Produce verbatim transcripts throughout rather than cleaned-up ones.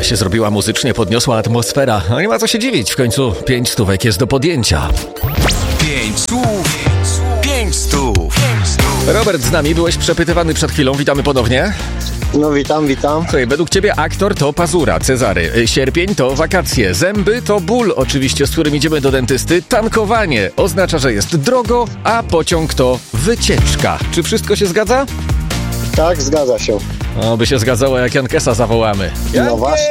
się zrobiła muzycznie, podniosła atmosfera. No nie ma co się dziwić, w końcu pięć stówek jest do podjęcia. Pięć słów, pięć stów. Robert z nami, byłeś przepytywany przed chwilą, witamy ponownie. No witam, witam. Słuchaj, według ciebie aktor to pazura, Cezary, sierpień to wakacje, zęby to ból oczywiście, z którym idziemy do dentysty, tankowanie oznacza, że jest drogo, a pociąg to wycieczka. Czy wszystko się zgadza? Tak, zgadza się. O, by się zgadzało, jak Jankesa zawołamy. No właśnie.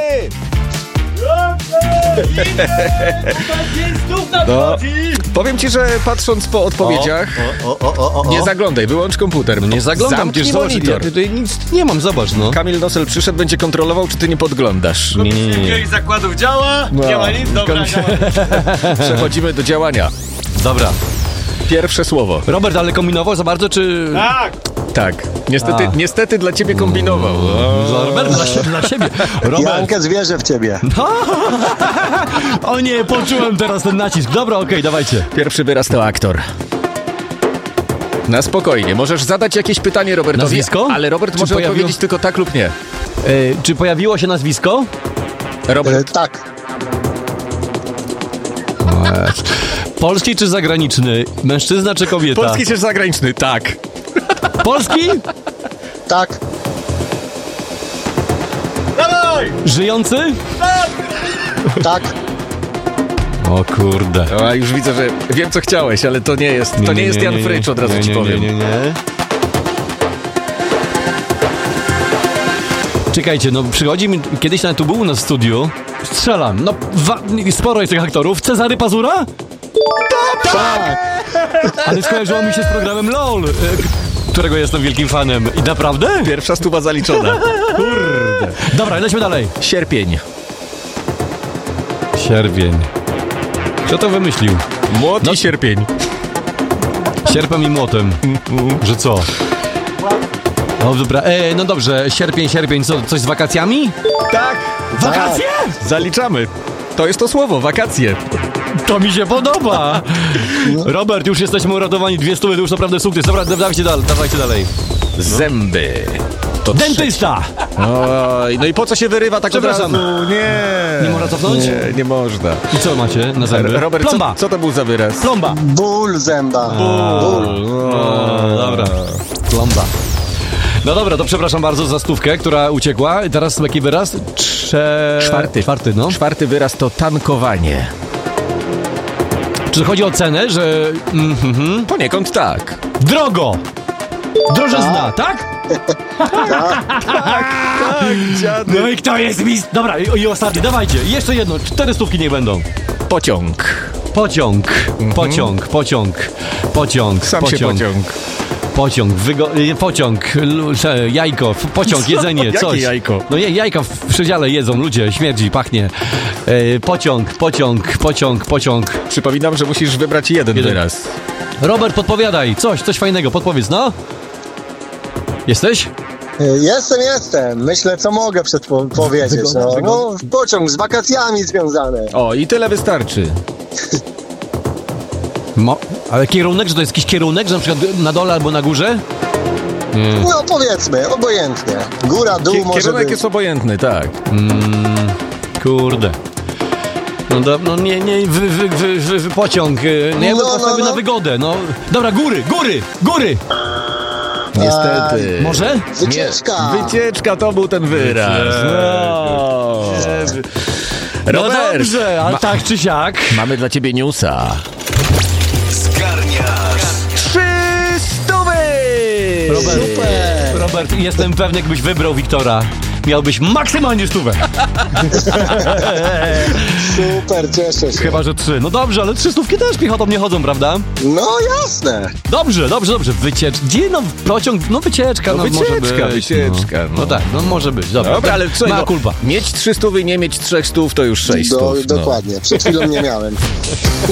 No, powiem ci, że patrząc po odpowiedziach, O, o, o, o, o. nie zaglądaj, wyłącz komputer. No nie zaglądam, Zamknij przecież zobacz, monitor. ja tutaj nic nie mam, zobacz, no. Kamil Nosel przyszedł, będzie kontrolował, czy ty nie podglądasz. Nie, nie, nie, nie. Pięć zakładów działa, No. nie ma nic, dobra, działa. Przechodzimy do działania. Dobra. Pierwsze słowo. Robert, ale kombinował za bardzo, czy... Tak, Tak, niestety, A. niestety dla ciebie kombinował. Za Robert, dla siebie. Dla siebie. Robert. Jankę zwierzę w ciebie. O nie, poczułem teraz ten nacisk. Dobra, okej, dawajcie. Pierwszy wyraz to aktor. Na spokojnie, możesz zadać jakieś pytanie Robertowi, Nazwisko? ale Robert Czy może pojawiło- odpowiedzieć tylko tak lub nie. E, czy pojawiło się nazwisko? Robert, E, tak, Polski czy zagraniczny? Mężczyzna czy kobieta? polski czy zagraniczny? Tak. Polski? tak, dawaj! Żyjący? tak. O kurde. A już widzę, że wiem co chciałeś, ale to nie jest, to nie, jest Jan Frycz, od razu nie, ci nie, powiem. Nie, nie, nie. Czekajcie, no przychodzi mi, kiedyś nawet tu był u nas w studiu, strzelam, no wa- sporo jest tych aktorów, Cezary Pazura? Tak. Ale skojarzyło mi się z programem LOL, e, którego jestem wielkim fanem. I naprawdę? Pierwsza stuwa zaliczona. Kurde. Dobra, lecimy dalej. Sierpień. Sierpień. Kto to wymyślił? Młot No. i sierpień. Sierpem i młotem. Że co? No dobra, e, no dobrze, sierpień, sierpień, co, coś z wakacjami? Tak. Wakacje? Zaliczamy. To jest to słowo, wakacje. To mi się podoba. Robert, już jesteśmy uratowani, dwie stówy, to już naprawdę sukces. Dobra, dawajcie dalej, dawajcie dalej. Zęby. To Dentysta! Oj, no i po co się wyrywa tak od Przepraszam. razu? Nie. Nie można cofnąć? Nie, nie można. I co macie na zęby? Robert, co, Plomba! co to był za wyraz? Plomba! Ból zęba. Ból. No, dobra. Plomba. No dobra, to przepraszam bardzo za stówkę, która uciekła. Teraz jaki wyraz? Trze... Czwarty. Czwarty, no. Czwarty wyraz to tankowanie. Czy chodzi o cenę, że... Mm, mm, mm. Poniekąd tak. Drogo! Drożyzna, tak? Tak, dziady. No i kto jest mistrz? Dobra, i, i ostatni, dawajcie. Jeszcze jedno, cztery stówki niech będą. Pociąg. Pociąg, pociąg, pociąg, pociąg, Sam się pociąg. Pociąg, wygo- y, pociąg, l- sze- jajko, f- pociąg, Co? jedzenie, Jakie coś. jajko? No je, jajka w przedziale jedzą ludzie, śmierdzi, pachnie. E, pociąg, pociąg, pociąg, pociąg. Przypominam, że musisz wybrać jeden, Jeden. wyraz. Robert, podpowiadaj, coś, coś fajnego, podpowiedz, no. Jesteś? E, Jestem, jestem. Myślę, co mogę przedpowiedzieć. No, no, pociąg z wakacjami związany. O, i tyle wystarczy. Mo- ale kierunek, że to jest jakiś kierunek, że na przykład na dole albo na górze? No powiedzmy, obojętnie. Góra, dół Ki- może Kierunek być. jest obojętny, tak. Kurde. No, do, no nie, nie, wy, wy, wy, wy, wy pociąg. y, No ja bym No, postawił no, no. na wygodę, no. Dobra, góry, góry, góry! Niestety. Może? Wycieczka. Wycieczka to był ten wyraz. No. No Robert, dobrze, a ma- tak czy siak. mamy dla ciebie newsa. Zgarniasz. Trzy stówy! Robert, Super. Robert, jestem pewny, jakbyś wybrał Wiktora, miałbyś maksymalnie stówę. Super, cieszę się. Chyba, że trzy. No dobrze, ale trzy stówki też piechotą nie chodzą, prawda? No jasne. Dobrze, dobrze, dobrze. Wycieczka. Gdzie no pociąg? No wycieczka, No no, może wycieczka, być. wycieczka, No. no. no tak, no może być. Dobra, Dobra, ale co, ma no, kulpa. mieć trzy stówy, nie mieć trzech stów, to już sześć Do, stów. No. dokładnie. Przed chwilą nie miałem.